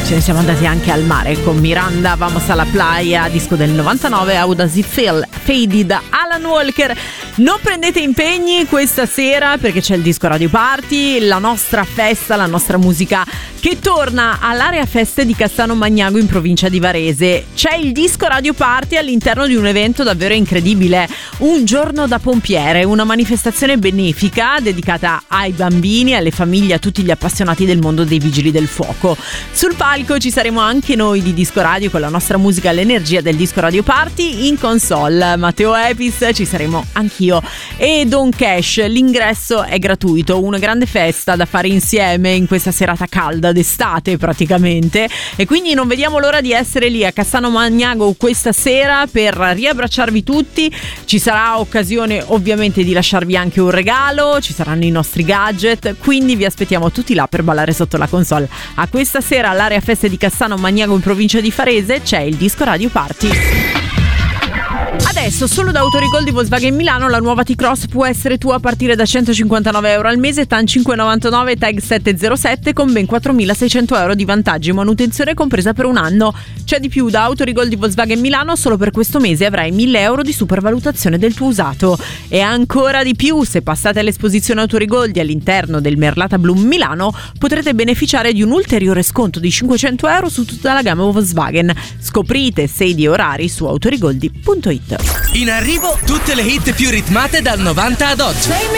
Ce ne siamo andati anche al mare con Miranda, Vamos a la Playa, disco del 99, How Does It Feel, Faded, Alan Walker. Non prendete impegni questa sera perché c'è il disco Radio Party, la nostra festa, la nostra musica che torna all'area feste di Cassano Magnago in provincia di Varese. C'è il disco Radio Party all'interno di un evento davvero incredibile, un giorno da pompiere, una manifestazione benefica dedicata ai bambini, alle famiglie, a tutti gli appassionati del mondo dei vigili del fuoco. Sul palco ci saremo anche noi di Disco Radio con la nostra musica, l'energia del disco Radio Party. In console Matteo Epis, ci saremo anch'io e Don Cash. L'ingresso è gratuito, una grande festa da fare insieme in questa serata calda d'estate praticamente, e quindi non vediamo l'ora di essere lì a Cassano Magnago questa sera per riabbracciarvi tutti. Ci sarà occasione ovviamente di lasciarvi anche un regalo, ci saranno i nostri gadget, quindi vi aspettiamo tutti là per ballare sotto la console. A questa sera all'area feste di Cassano Magnago in provincia di Varese c'è il disco Radio Party. Adesso solo da Autorigol di Volkswagen Milano la nuova T-Cross può essere tua a partire da €159 al mese, TAN 599, tag 707 con ben €4.600 di vantaggi, manutenzione compresa per un anno. C'è di più, da Autorigol di Volkswagen Milano solo per questo mese avrai €1.000 di supervalutazione del tuo usato. E ancora di più, se passate all'esposizione Autorigoldi all'interno del Merlata Bloom Milano potrete beneficiare di un ulteriore sconto di €500 su tutta la gamma Volkswagen. Scoprite sedi e orari su autorigoldi.it. In arrivo tutte le hit più ritmate dal 90 ad oggi.